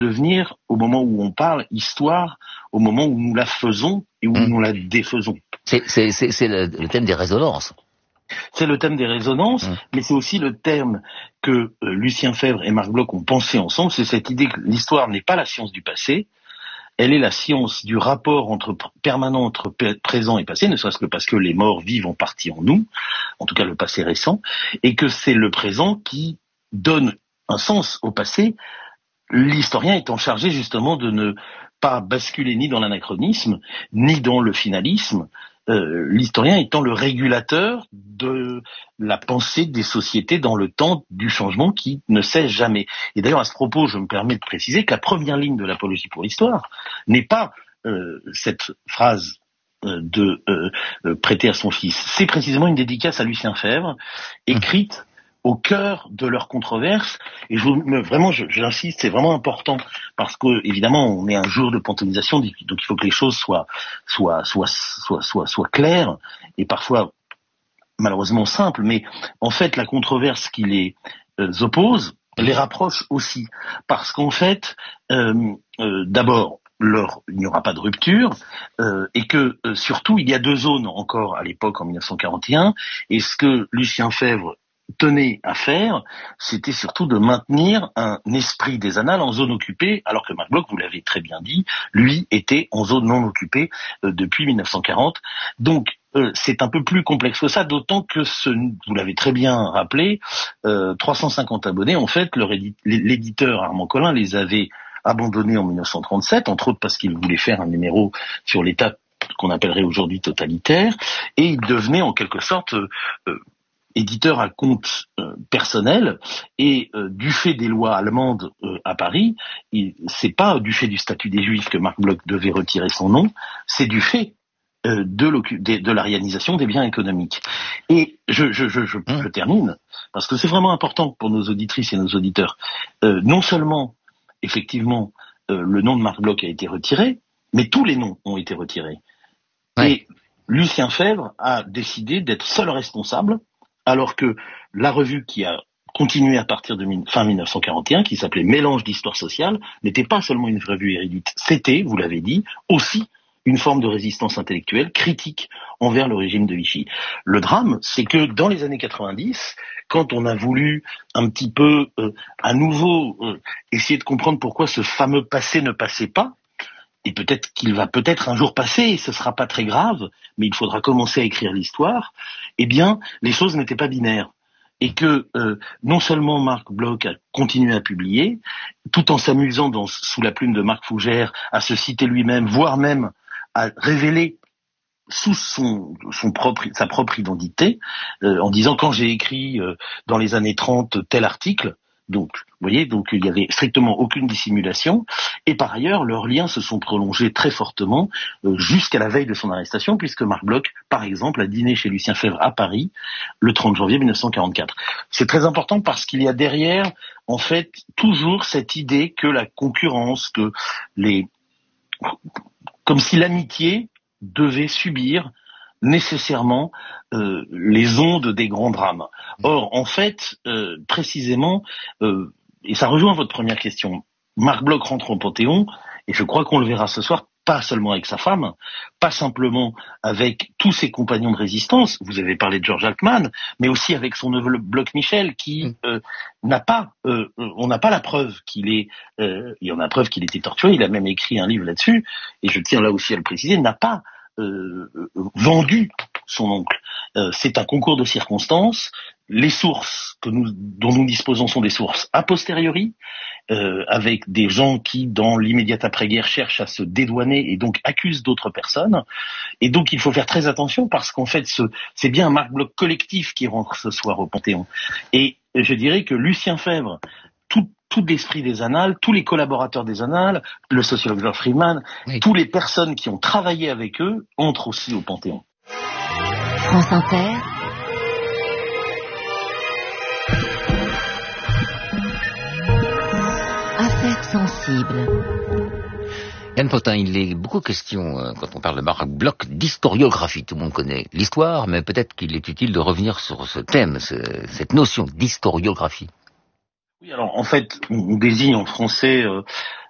devenir, au moment où on parle, histoire, au moment où nous la faisons et où nous la défaisons. C'est le thème des résonances. C'est le thème des résonances, mais c'est aussi le thème que Lucien Febvre et Marc Bloch ont pensé ensemble, c'est cette idée que l'histoire n'est pas la science du passé, elle est la science du rapport permanent entre présent et passé, ne serait-ce que parce que les morts vivent en partie en nous, en tout cas le passé récent, et que c'est le présent qui donne un sens au passé, l'historien étant chargé justement de ne pas basculer ni dans l'anachronisme, ni dans le finalisme, l'historien étant le régulateur de la pensée des sociétés dans le temps du changement qui ne cesse jamais. Et d'ailleurs, à ce propos, je me permets de préciser que la première ligne de l'apologie pour l'histoire n'est pas cette phrase de prêter à son fils. C'est précisément une dédicace à Lucien Febvre, écrite au cœur de leur controverse, et j'insiste, c'est vraiment important, parce que, évidemment, on est un jour de panthéonisation, donc il faut que les choses soient claires, et parfois, malheureusement, simples, mais, en fait, la controverse qui les oppose, les rapproche aussi, parce qu'en fait, d'abord, il n'y aura pas de rupture, et que, surtout, il y a deux zones encore à l'époque, en 1941, et ce que Lucien Febvre tenait à faire, c'était surtout de maintenir un esprit des annales en zone occupée, alors que Marc Bloch, vous l'avez très bien dit, lui était en zone non occupée depuis 1940. Donc c'est un peu plus complexe que ça, d'autant que vous l'avez très bien rappelé, 350 abonnés, en fait, l'éditeur Armand Collin les avait abandonnés en 1937, entre autres parce qu'il voulait faire un numéro sur l'État qu'on appellerait aujourd'hui totalitaire, et il devenait en quelque sorte éditeur à compte personnel, et du fait des lois allemandes à Paris, c'est pas du fait du statut des Juifs que Marc Bloch devait retirer son nom, c'est du fait de l'arianisation des biens économiques. Et je termine, parce que c'est vraiment important pour nos auditrices et nos auditeurs. Non seulement, effectivement, le nom de Marc Bloch a été retiré, mais tous les noms ont été retirés. Ouais. Et Lucien Febvre a décidé d'être seul responsable, alors que la revue qui a continué à partir de fin 1941, qui s'appelait Mélange d'histoire sociale, n'était pas seulement une revue érudite, c'était, vous l'avez dit, aussi une forme de résistance intellectuelle critique envers le régime de Vichy. Le drame, c'est que dans les années 90, quand on a voulu un petit peu à nouveau essayer de comprendre pourquoi ce fameux passé ne passait pas, et peut-être qu'il va peut-être un jour passer, et ce sera pas très grave, mais il faudra commencer à écrire l'histoire, eh bien, les choses n'étaient pas binaires. Et que non seulement Marc Bloch a continué à publier, tout en s'amusant sous la plume de Marc Fougère à se citer lui-même, voire même à révéler sous sa propre identité, en disant quand j'ai écrit dans les années 30 tel article, donc, vous voyez, donc il y avait strictement aucune dissimulation, et par ailleurs, leurs liens se sont prolongés très fortement jusqu'à la veille de son arrestation, puisque Marc Bloch, par exemple, a dîné chez Lucien Febvre à Paris le 30 janvier 1944. C'est très important parce qu'il y a derrière, en fait, toujours cette idée que la concurrence, comme si l'amitié devait subir nécessairement les ondes des grands drames. Or, en fait, précisément, et ça rejoint votre première question, Marc Bloch rentre au Panthéon, et je crois qu'on le verra ce soir, pas seulement avec sa femme, pas simplement avec tous ses compagnons de résistance, vous avez parlé de Georges Altman, mais aussi avec son neveu Bloch Michel, qui on n'a pas la preuve il y en a preuve qu'il était torturé, il a même écrit un livre là-dessus, et je tiens là aussi à le préciser, n'a pas vendu son oncle. C'est un concours de circonstances. Les sources dont nous disposons sont des sources a posteriori, avec des gens qui, dans l'immédiate après-guerre, cherchent à se dédouaner et donc accusent d'autres personnes. Et donc, il faut faire très attention parce qu'en fait, c'est bien un Marc Bloch collectif qui rentre ce soir au Panthéon. Et je dirais que Lucien Febvre, tout l'esprit des annales, tous les collaborateurs des annales, le sociologue George Friedman, oui, toutes les personnes qui ont travaillé avec eux entrent aussi au Panthéon. France Inter. Affaires sensibles. Yann Potin, il est beaucoup question, quand on parle de Marc Bloch, d'historiographie. Tout le monde connaît l'histoire, mais peut-être qu'il est utile de revenir sur ce thème, cette notion d'historiographie. Oui, alors en fait, on désigne en français